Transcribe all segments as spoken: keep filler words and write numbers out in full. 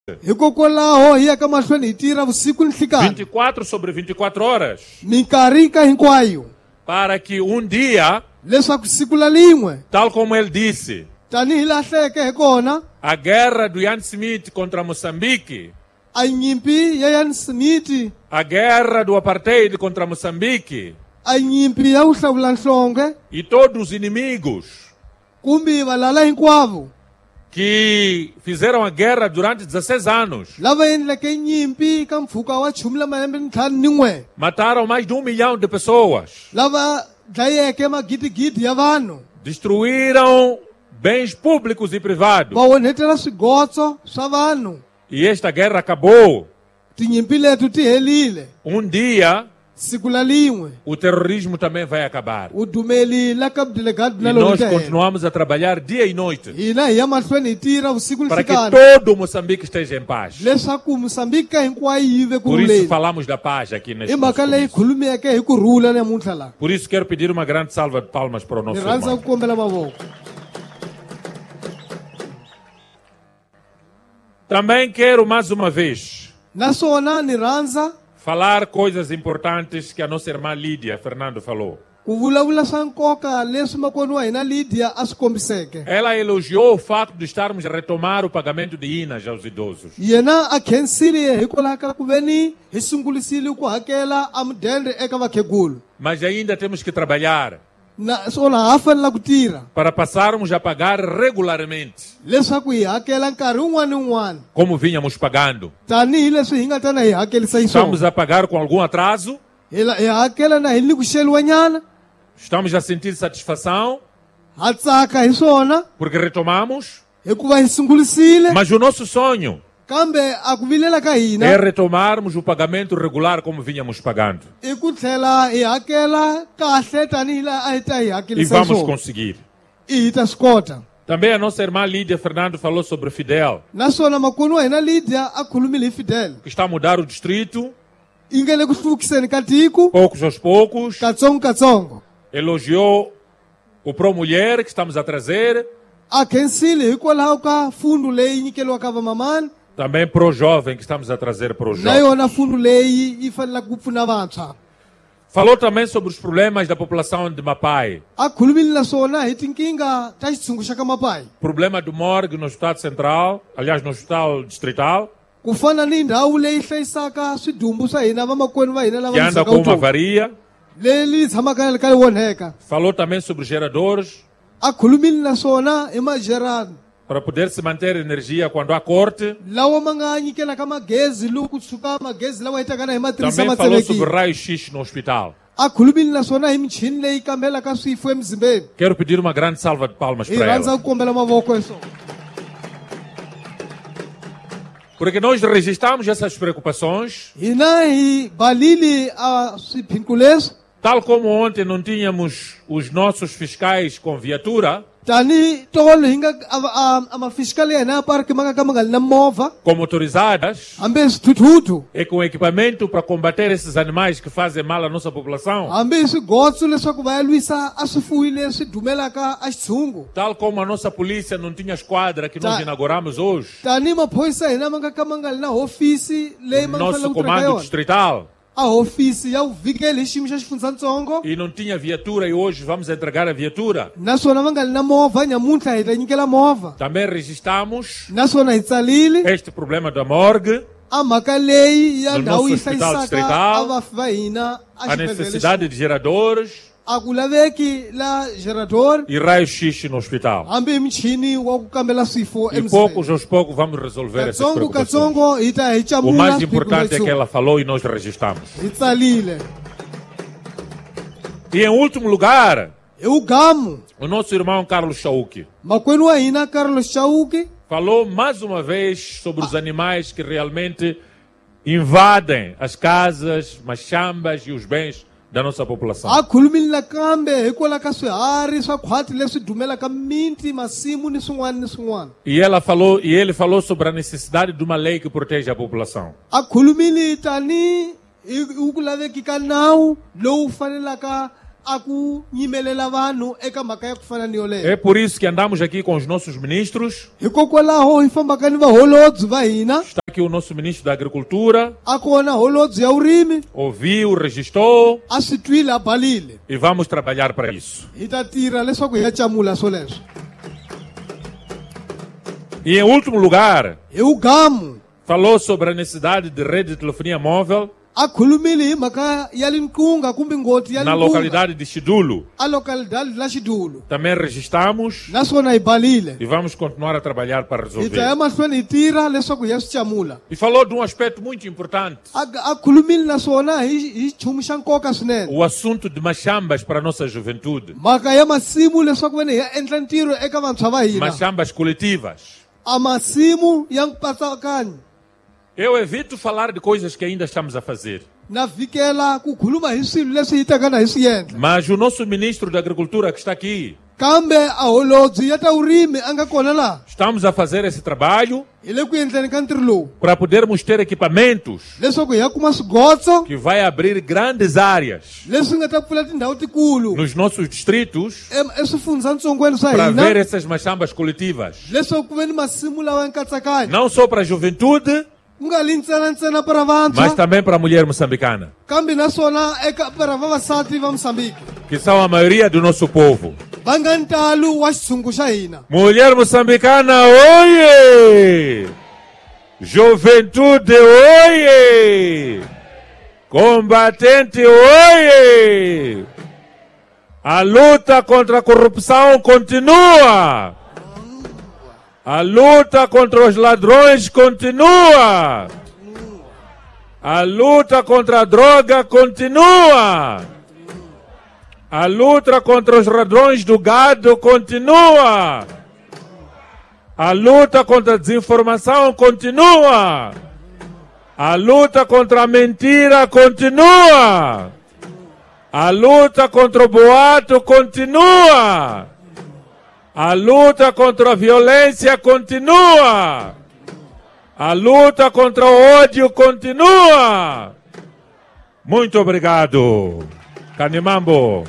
hikokwalaho hi ya ka mahlweni hi tirha vusiku ni nhlikani vinte e quatro sobre vinte e quatro horas, minkarhi ka hinkwayo para que um dia, leswaku siku la lin'we tal como ele disse, tanihi lahleke hi kona a guerra do Ian Smith contra Moçambique, a nyimpi ya Ian Smith a guerra do apartheid contra Moçambique a nyimpi ya ku hlawula nhlonge e todos os inimigos kumbe valala hinkwavo que fizeram a guerra durante dezesseis anos, lava endleke nyimpi ka mpfhuka wa chumi la malembe ntlhanu ni n'we mataram mais de um milhão de pessoas, lava dlayeke magidigidi ya vanhu destruíram bens públicos e privados. va onhetela swigotso swa vanhu E esta guerra acabou. tinyimpi letu ti helile Um dia, siku la lin'we o terrorismo também vai acabar. u dumelile ka delegado E na nós lolo continuamos a trabalhar dia e noite hina hi ya mahlweni hi tirha vusiku ni para que nhlikani todo Moçambique esteja em paz. leswaku Moçambique hinkwayo yi ve Por isso kurhuleni falamos da paz aqui neste i mhaka nosso leyi comício. khulumeke hi kurhula namuntlha laha Por isso quero pedir uma grande salva de palmas para o ni nosso rhandza irmão. ku kombela mavoko Também quero mais uma vez naswona ni rhandza falar coisas importantes que a nossa irmã Lídia Fernando falou. ku vulavula swa nkoka leswi makoni wa hina Lydia a swi kombiseke Ela elogiou o fato de estarmos a retomar o pagamento de I N A S aos idosos. yena a khensile hikwalaho ka ku veni hi sungulisile ku hakela a mudende eka vakhegulu Mas ainda temos que trabalhar naswona ha fanela ku tirha para passarmos a pagar regularmente, leswaku hi hakela nkarhi wun'wana ni wun'wana como vínhamos pagando. tanihileswi hi nga ta na hi hakelisa hi Estamos swona a pagar com algum atraso, hi la- hi hakela na hi ni ku xeliwa nyana estamos a sentir satisfação ha tsaka hi swona porque retomamos, hikuva hi sungulisile mas o nosso sonho kambe a ku vilela ka é hina retomarmos o pagamento regular como vínhamos pagando. i ku tlhela hi hakela kahle tanihi laha a hi ta hi E hakelisa vamos swona conseguir. i hi ta swi kota Também a nossa irmã Lídia Fernando falou sobre Fidel, naswona makoni wa hina Lydia a khulumile hi Fidel que está a mudar o distrito, i nge le ku hluvukiseni ka tiko poucos aos poucos. katsongokatsongo Elogiou o Pro Mulher que estamos a trazer, a khensile hikwalaho ka fundo leyi nyikeliwaka vamamani também Pro Jovem que estamos a trazer para o na jovem. yona fundo leyi yi fanelaka ku pfuna vantshwa Falou também sobre os problemas da população de Mapai, a khulumile naswona hi tinkingha ta xitshungu xa ka mapayi problema do morgue no Hospital Central, aliás no Hospital Distrital, ku fana ni ndhawu leyi hlayisaka swidumbu swa hina vamakweni va hina que lava anda ndzhaka com uma vutomi avaria. leyi tshamaka ka yi onheka Falou também sobre geradores, a khulumile naswona hi majerani para poder se manter energia quando há corte. lawa ma nga nyikelaka magezi loko ku tshuka magezi lawa hi takana hi ma tirhisa Também falou sobre matselekile raio-x no hospital. a khulumile naswona hi michini leyi kambelaka swifo emzimbeni Quero pedir uma grande salva de palmas hi para rhandza ela. ku kombela mavoko hi swona Porque nós registramos essas preocupações, hina hi balile a swiphiqo leswi tal como ontem não tínhamos os nossos fiscais com viatura, tanihi tolo hi nga a, a, a mafisikali ya hina ya pariki ma nga ka ma nga ri na movha com motorizadas, hambi hi swithuthuthu e com equipamento para combater esses animais que fazem mal à nossa população, hambi hi swigotso leswaku va ya lwisa a swifuwi leswi dumelaka a xitshungu tal como a nossa polícia não tinha esquadra que nós Tá. inauguramos hoje, tanihi maphorisa ya hina ma nga ka ma nga ri na hofisi leyi ma nga fanele nosso ku tirha ka comando yona distrital, a hofisi ya vuvikeli hi xiyimo xa xifundzatsongo e não tinha viatura e hoje vamos entregar a viatura. naswona va nga ri na movha nyamuntlha hi ta nyikela movha Também registramos naswona hi tsalile este problema da morgue, a mhaka leyi ya No ndhawu yi nosso hospital hlayisaka distrital, a vafi va hina a a xibedhlele necessidade de geradores a ku laveki la gerador e raio-x no hospital. hambi hi michini wa ku kambela swifo E poucos aos poucos vamos resolver essas katsongo preocupações. katsongo hi ta hi O camula mais swiphiqo importante é que leswi. ela falou e nós registramos. hi tsalile E em último lugar, hi ugamu o nosso irmão Carlos Chauque makwenu wa hina Carlos Chauke falou mais uma vez sobre os animais que realmente invadem as casas, machambas e os bens da nossa população. a khulumile nakambe hikwalaho ka swiharhi swa khwati leswi dumelaka miti masimu ni swin'wana ni swin'wana E ela falou, e ele falou sobre a necessidade de uma lei que proteja a população. a khulumile tani hi hi ku laveki ka nawu lowu fanelaka a ku nyimelela vanhu eka mhaka ya ku fana ni yoleyo. É por isso que andamos aqui com os nossos ministros. Hikokwalaho hi fambaka ni vaholobyi va hina. Está aqui o nosso ministro da Agricultura. A kona holobyi ya vurimi. Ouviu, registrou A swi twile a balile. e vamos trabalhar para isso. Hi ta tirha leswaku hi ya camula swoleswo. E em último lugar, Hi ugamu falou sobre a necessidade de rede de telefonia móvel a khulumile hi mhaka ya linkunga kumbe ngoti ya na linkunga localidade de Chidulo. a localidade la Xidulo. Também registramos Naswona hi balile. e vamos continuar a trabalhar para Hi ta ya resolver. mahlweni hi tirha leswaku hi ya swi camula. E falou de um aspecto muito importante: A a khulumile naswona hi hi nchumu xa nkoka swinene. o assunto de machambas para a nossa juventude, Mhaka ya masimu leswaku veni hi ya endla ntirho eka vantshwa va hina. machambas coletivas. A masimu ya nkatsakanyo. Eu evito falar de coisas que ainda estamos a fazer, Na vikela ku khuluma hi swilo leswi hi tekana hi swi endla. mas o nosso ministro da Agricultura que está aqui, Kambe a holobyi ya ta vurimi a nga kona laha. estamos a fazer esse trabalho Hi le ku endleni ka ntirho lowu. para podermos ter equipamentos Leswaku hi ya kuma swigotso que vai abrir grandes áreas leswi nga ta pfula tindhawu tikulu nos nossos distritos em- eswifundzantsongweni swa para ver hina. essas machambas coletivas. Leswaku ku ve ni masimu lawa ya nkatsakanyo. Não só para a juventude, Ku nga li ntsena ntsena para mas vantshwa. também para a mulher moçambicana, Kambe naswona eka para vavasati va Moçambique. que são a maioria do nosso povo. Va nga ntalo wa xitshungu xa hina. Mulher moçambicana, oie! Juventude, oie! Combatente, oie! A luta contra a corrupção continua! A luta contra os ladrões continua! A luta contra a droga continua! A luta contra os ladrões do gado continua! A luta contra a desinformação continua! A luta contra a mentira continua! A luta contra o boato continua! A luta contra a violência continua! A luta contra o ódio continua! Muito obrigado! Canimambo!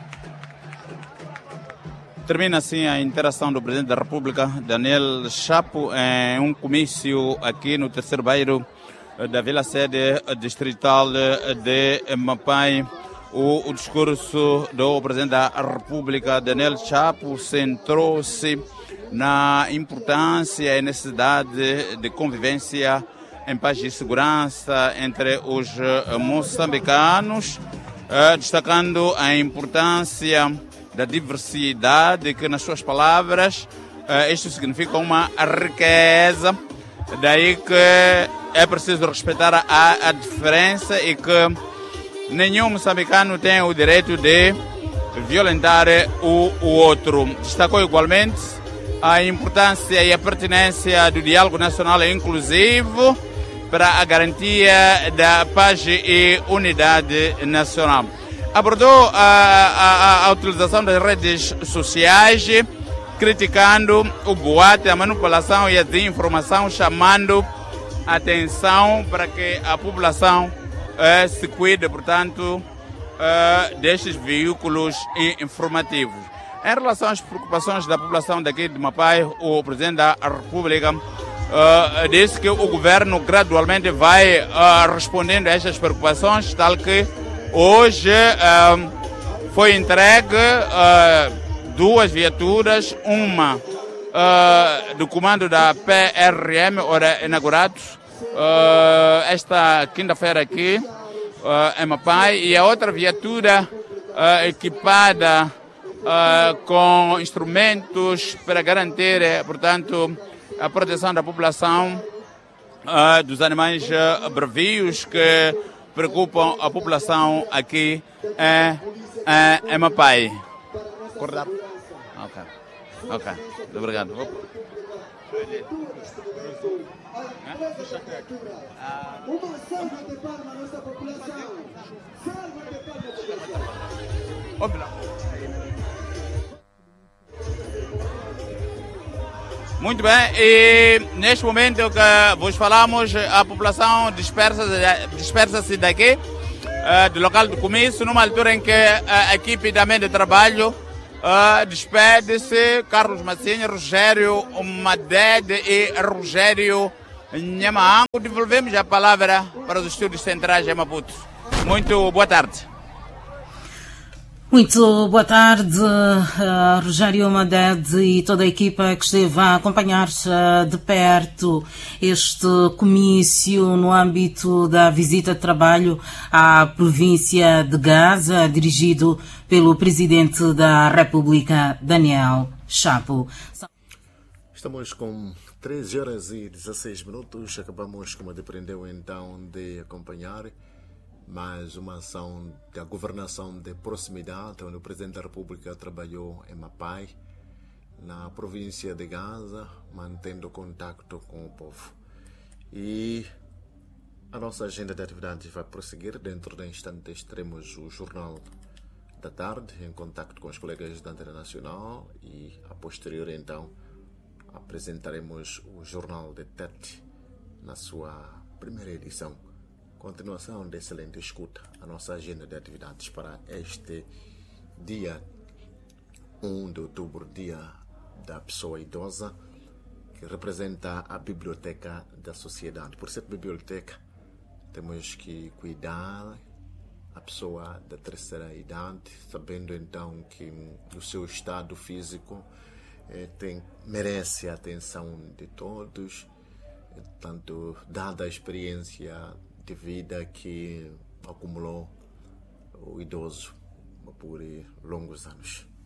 Termina assim a interação do Presidente da República, Daniel Chapo, em um comício aqui no terceiro bairro da Vila Sede Distrital de Mapai. O, o discurso do Presidente da República, Daniel Chapo, centrou-se na importância e necessidade de convivência em paz e segurança entre os moçambicanos, eh, destacando a importância da diversidade, que nas suas palavras eh, isto significa uma riqueza, daí que é preciso respeitar a, a diferença e que nenhum moçambicano tem o direito de violentar o, o outro. Destacou igualmente a importância e a pertinência do diálogo nacional inclusivo para a garantia da paz e unidade nacional. Abordou a, a, a utilização das redes sociais, criticando o boato, a manipulação e a desinformação, chamando a atenção para que a população eh, se cuide, portanto, eh, destes veículos informativos. Em relação às preocupações da população daqui de Mapai, o Presidente da República uh, disse que o governo gradualmente vai uh, respondendo a estas preocupações, tal que hoje uh, foi entregue uh, duas viaturas, uma uh, do comando da P R M, ora inaugurado uh, esta quinta-feira aqui uh, em Mapai, e a outra viatura uh, equipada Uh, com instrumentos para garantir, eh, portanto, a proteção da população uh, dos animais uh, bravios que preocupam a população aqui em, em, em Mapai. Acordado? Ok. Ok. Muito obrigado. Opa. Muito bem, e neste momento que vos falamos, a população dispersa-se dispersa daqui, uh, do local do comício, numa altura em que a equipe também de trabalho uh, despede-se. Carlos Massinha, Rogério Madede e Rogério Nhamaango. Devolvemos a palavra para os estúdios centrais em Maputo. Muito boa tarde. Muito boa tarde, uh, Rogério Madede e toda a equipa que esteve a acompanhar uh, de perto este comício no âmbito da visita de trabalho à província de Gaza, dirigido pelo Presidente da República, Daniel Chapo. Estamos com treze horas e dezesseis minutos. Acabamos, como depreendeu então, de acompanhar mais uma ação da governação de proximidade, onde o Presidente da República trabalhou em Mapai, na província de Gaza, mantendo contato com o povo. E a nossa agenda de atividades vai prosseguir. Dentro de instantes teremos o Jornal da Tarde, em contato com os colegas da Antena Nacional, e a posterior então apresentaremos o Jornal de Tete na sua primeira edição. Continuação de excelente escuta. A nossa agenda de atividades para este dia um de outubro, dia da pessoa idosa, que representa a biblioteca da sociedade. Por ser biblioteca, temos que cuidar a pessoa da terceira idade, sabendo então que o seu estado físico eh, tem, merece a atenção de todos, tanto dada a experiência de vida que acumulou o idoso por longos anos.